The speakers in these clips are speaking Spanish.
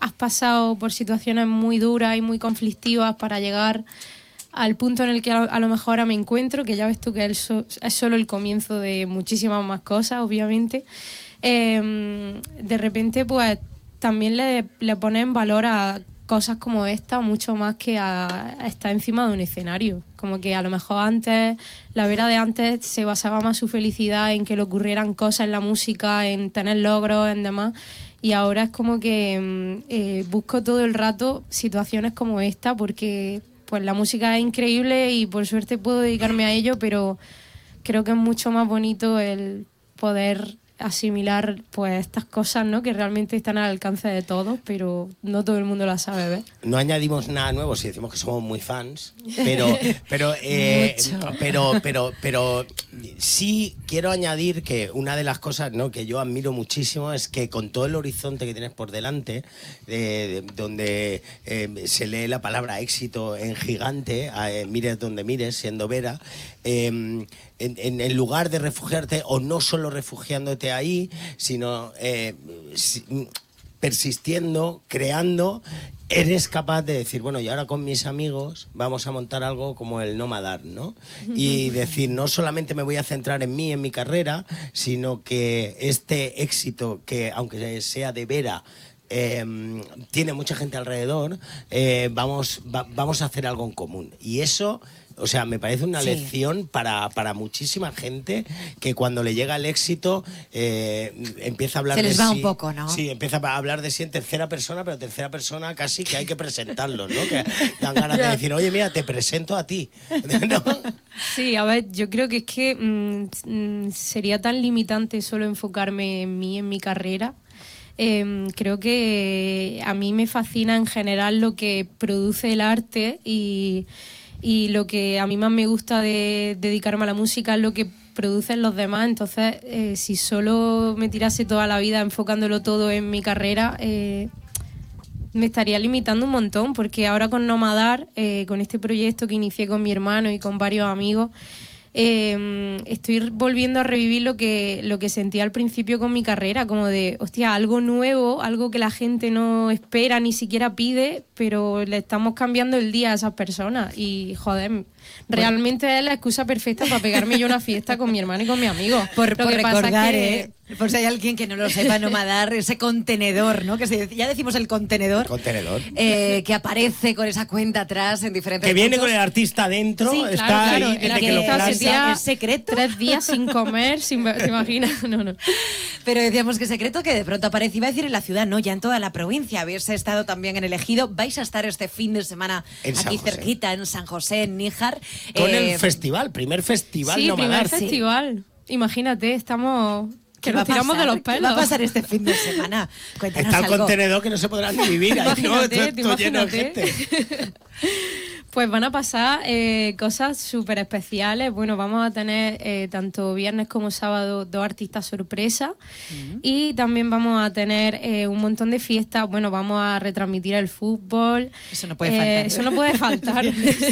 has pasado por situaciones muy duras y muy conflictivas para llegar al punto en el que a lo mejor ahora me encuentro, que ya ves tú que es solo el comienzo de muchísimas más cosas, obviamente. De repente, pues también le pones en valor a cosas como esta mucho más que a estar encima de un escenario. Como que a lo mejor antes, la Vera de antes se basaba más su felicidad en que le ocurrieran cosas en la música, en tener logros, en demás. Y ahora es como que busco todo el rato situaciones como esta, porque pues la música es increíble y por suerte puedo dedicarme a ello, pero creo que es mucho más bonito el poder asimilar pues estas cosas, ¿no? Que realmente están al alcance de todos, pero no todo el mundo las sabe ver. No añadimos nada nuevo si decimos que somos muy fans, pero sí quiero añadir que una de las cosas, ¿no?, que yo admiro muchísimo es que con todo el horizonte que tienes por delante, donde se lee la palabra éxito en gigante, mires donde mires, siendo Vera, en lugar de refugiarte, o no solo refugiándote ahí, sino persistiendo, creando, eres capaz de decir, bueno, y ahora con mis amigos vamos a montar algo como el Nómadar, ¿no? Y decir, no solamente me voy a centrar en mí, en mi carrera, sino que este éxito, que aunque sea de Vera, tiene mucha gente alrededor, vamos a hacer algo en común. Y eso, o sea, me parece una lección para muchísima gente que cuando le llega el éxito empieza a hablar de sí. Se les va un poco, ¿no? Sí, empieza a hablar de sí en tercera persona, pero tercera persona casi que hay que presentarlos, ¿no? Que dan ganas de decir, oye, mira, te presento a ti, ¿no? Sí, a ver, yo creo que es que sería tan limitante solo enfocarme en mí, en mi carrera. Creo que a mí me fascina en general lo que produce el arte y lo que a mí más me gusta de dedicarme a la música es lo que producen los demás. Entonces, si solo me tirase toda la vida enfocándolo todo en mi carrera, me estaría limitando un montón, porque ahora con Nómadar, con este proyecto que inicié con mi hermano y con varios amigos, estoy volviendo a revivir lo que sentía al principio con mi carrera, como de, hostia, algo nuevo, algo que la gente no espera, ni siquiera pide, pero le estamos cambiando el día a esas personas y, joder, realmente es la excusa perfecta para pegarme yo una fiesta con mi hermano y con mi amigo. Por recordar, por si hay alguien que no lo sepa, Nómadar, ese contenedor, ¿no? Ya decimos el contenedor. Contenedor. Que aparece con esa cuenta atrás en diferentes que viene puntos. con el artista dentro, sí, está claro, ahí, claro, que lo planta. ¿Es secreto? 3 días sin comer, ¿te imaginas? No. Pero decíamos que secreto que de pronto aparece, iba a decir en la ciudad, no, ya en toda la provincia. Habéis estado también en El Ejido, vais a estar este fin de semana en aquí cerquita, en San José, en Níjar. Con el festival, primer festival Nómadar. Primer festival. Imagínate, estamos... Que nos va a tiramos de pasar? los pelos. ¿Qué va a pasar este fin de semana? Cuéntanos Está el algo. contenedor que no se podrá ni vivir ahí, ¿no? Todo lleno de gente. Pues van a pasar cosas súper especiales. Bueno, vamos a tener tanto viernes como sábado 2 artistas sorpresa. Y también vamos a tener un montón de fiestas. Bueno, vamos a retransmitir el fútbol. Eso no puede faltar. Eso no puede faltar.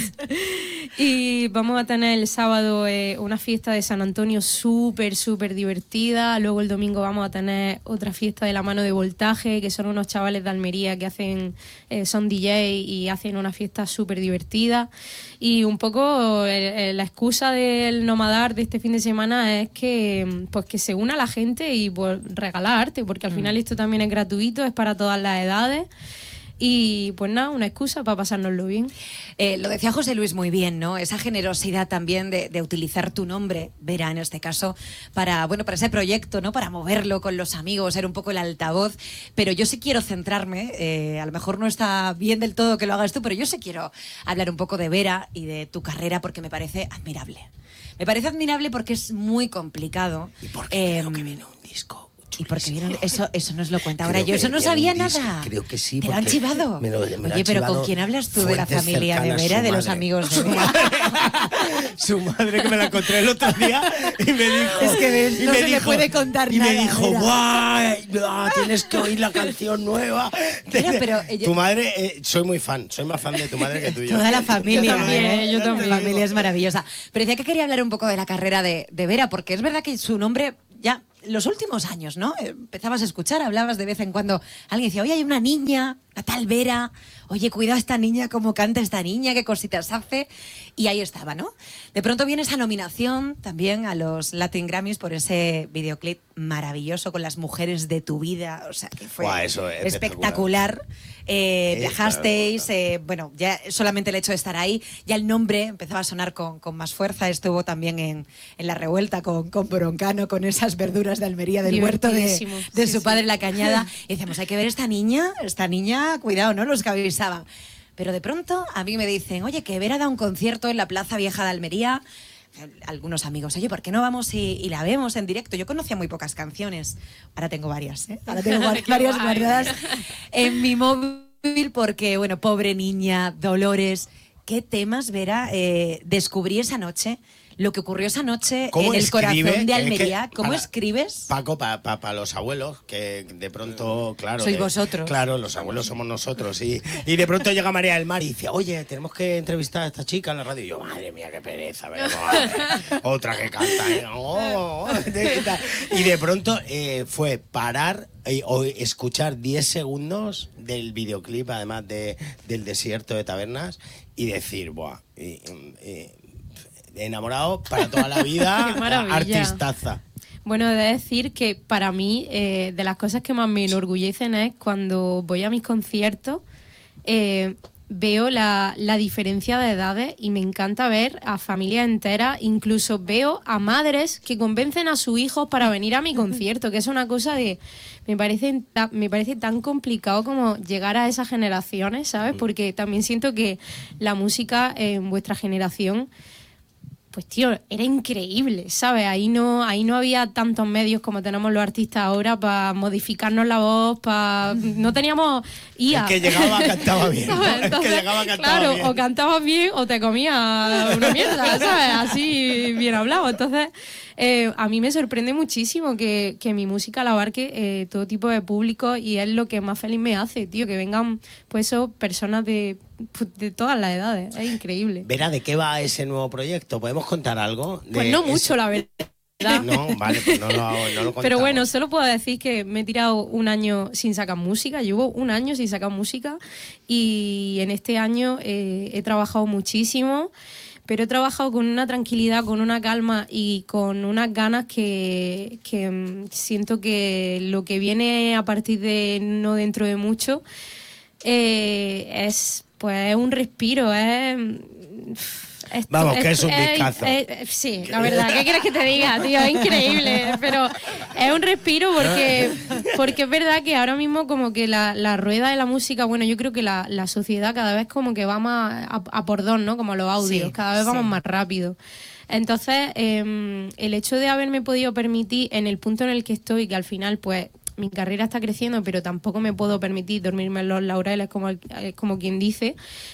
Y vamos a tener el sábado una fiesta de San Antonio súper, súper divertida. Luego el domingo vamos a tener otra fiesta de la mano de Voltaje, que son unos chavales de Almería que hacen son DJ y hacen una fiesta súper divertida. Y un poco la excusa del Nómadar de este fin de semana es que pues que se una la gente y pues regalar arte, porque al final esto también es gratuito, es para todas las edades. Y pues nada, una excusa para pasárnoslo bien. Lo decía José Luis muy bien, ¿no? Esa generosidad también de utilizar tu nombre, Vera en este caso, para ese proyecto, ¿no? Para moverlo con los amigos, ser un poco el altavoz. Pero yo sí quiero centrarme, a lo mejor no está bien del todo que lo hagas tú, pero yo sí quiero hablar un poco de Vera y de tu carrera porque me parece admirable. Me parece admirable porque es muy complicado. ¿Y por qué creo que viene un disco? Y porque vieron, eso nos lo cuenta ahora. Yo eso no sabía nada. Creo que sí. ¿Te lo han chivado? Oye, pero ¿con quién hablas tú de la familia de Vera, de los amigos de Vera? Su madre, que me la encontré el otro día y me dijo... Es que ves, no se le puede contar nada. Y me dijo, ¡guau! Tienes que oír la canción nueva. Mira, pero tu madre, soy muy fan, soy más fan de tu madre que tuya. Toda la familia. Yo también. Tu familia es maravillosa. Pero decía que quería hablar un poco de la carrera de Vera, porque es verdad que su nombre ya los últimos años, ¿no? Empezabas a escuchar, hablabas de vez en cuando, alguien decía, oye, hay una niña, la tal Vera, oye, cuidado a esta niña, cómo canta esta niña, qué cositas hace, y ahí estaba, ¿no? De pronto viene esa nominación también a los Latin Grammys por ese videoclip maravilloso con las mujeres de tu vida, o sea, que fue Eso es espectacular. Viajasteis, bueno, ya solamente el hecho de estar ahí, ya el nombre empezaba a sonar con más fuerza, estuvo también en La Revuelta con Broncano, con esas verduras de Almería del huerto de su padre, La Cañada, y decíamos, hay que ver esta niña, cuidado, ¿no? Los que avisaban. Pero de pronto a mí me dicen, oye, que Vera da un concierto en la Plaza Vieja de Almería. Algunos amigos, oye, ¿por qué no vamos y la vemos en directo? Yo conocía muy pocas canciones, ahora tengo varias, ¿eh? Ahora tengo varias guardadas en mi móvil porque, bueno, pobre niña, Dolores, ¿qué temas, Vera, descubrí esa noche? Lo que ocurrió esa noche en el corazón de Almería. ¿Cómo escribes? Paco, para los abuelos, que de pronto, claro... Sois vosotros. Claro, los abuelos somos nosotros, y de pronto llega María del Mar y dice, oye, tenemos que entrevistar a esta chica en la radio. Y yo, madre mía, qué pereza, otra que canta. Y de pronto fue parar o escuchar 10 segundos del videoclip, además del Desierto de Tabernas, y decir, buah... enamorado para toda la vida, artistaza. Bueno, he de decir que para mí de las cosas que más me enorgullecen es cuando voy a mis conciertos, veo la diferencia de edades y me encanta ver a familias enteras, incluso veo a madres que convencen a sus hijos para venir a mi concierto, que es una cosa de... Me parece tan complicado como llegar a esas generaciones, ¿sabes? Porque también siento que la música en vuestra generación... Pues tío, era increíble, ¿sabes? Ahí no había tantos medios como tenemos los artistas ahora para modificarnos la voz, no teníamos IA. El que llegaba cantaba bien, ¿no? Entonces, el que llegaba cantaba bien. O cantabas bien o te comías una mierda, ¿sabes? Así bien hablado. Entonces, a mí me sorprende muchísimo que mi música la abarque todo tipo de público y es lo que más feliz me hace, tío, que vengan pues eso, personas de todas las edades. Es increíble. Vera, ¿de qué va ese nuevo proyecto? ¿Podemos contar algo? Pues no mucho, la verdad. No, vale, pues no lo contamos. Pero bueno, solo puedo decir que me he tirado un año sin sacar música. Llevo un año sin sacar música y en este año he trabajado muchísimo, pero he trabajado con una tranquilidad, con una calma y con unas ganas que siento que lo que viene a partir de no dentro de mucho es un respiro, Vamos, que es un discazo. Sí, la verdad, ¿qué quieres que te diga, tío? Es increíble, pero es un respiro porque es verdad que ahora mismo como que la rueda de la música, bueno, yo creo que la sociedad cada vez como que va más a por dos, ¿no? Como los audios, sí, cada vez vamos más rápido. Entonces, el hecho de haberme podido permitir en el punto en el que estoy, que al final, pues, mi carrera está creciendo, pero tampoco me puedo permitir dormirme en los laureles, como quien dice.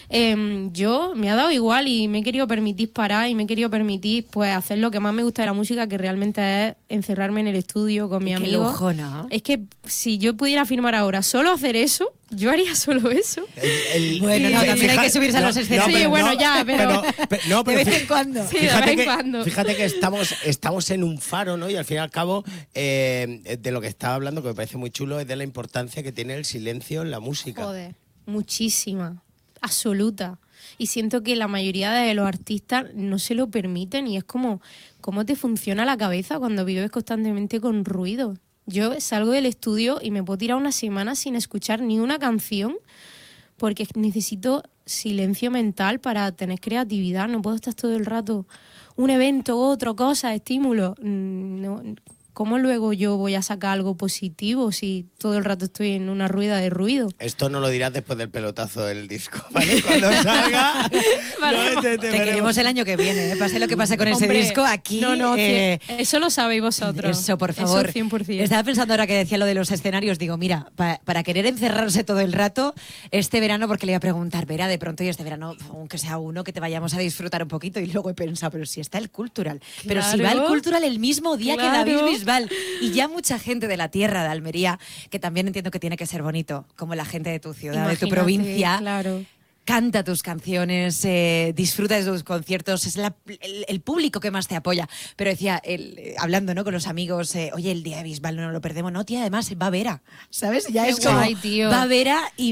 Yo me ha dado igual y me he querido permitir parar y me he querido permitir pues hacer lo que más me gusta de la música, que realmente es encerrarme en el estudio con mi amigo. Qué lujo, ¿no? Es que si yo pudiera firmar ahora solo hacer eso, yo haría solo eso. Bueno, no, también hay que subirse a los escenarios. Sí, bueno, ya, pero de vez en cuando. Sí, de vez en cuando. Fíjate que estamos en un faro, ¿no? Y al fin y al cabo, de lo que estaba hablando, que me parece muy chulo, es de la importancia que tiene el silencio en la música. Joder, muchísima, absoluta. Y siento que la mayoría de los artistas no se lo permiten y es como, ¿cómo te funciona la cabeza cuando vives constantemente con ruido? Yo salgo del estudio y me puedo tirar una semana sin escuchar ni una canción porque necesito silencio mental para tener creatividad. No puedo estar todo el rato un evento, otro, cosa, estímulo. No, ¿cómo luego yo voy a sacar algo positivo si todo el rato estoy en una rueda de ruido? Esto no lo dirás después del pelotazo del disco, ¿vale? Cuando salga... Vale. Te queremos el año que viene, ¿eh? Pase lo que pase con ese disco, aquí... No, eso lo sabéis vosotros. Eso, por favor. Eso 100%. Estaba pensando ahora que decía lo de los escenarios, digo, mira, para querer encerrarse todo el rato, este verano, porque le iba a preguntar, Vera, de pronto y este verano, aunque sea uno, que te vayamos a disfrutar un poquito, y luego he pensado, pero si está el Cultural, pero si va el Cultural el mismo día que David Bisbal, y ya mucha gente de la tierra de Almería, que también entiendo que tiene que ser bonito, como la gente de tu ciudad, de tu provincia. Claro. canta tus canciones, disfruta de tus conciertos, es el público que más te apoya. Pero decía, hablando, ¿no?, con los amigos, oye, el día de Bisbal no lo perdemos, no, tía, además va Vera, ¿sabes? Ya Qué es como, guay, tío. va Vera y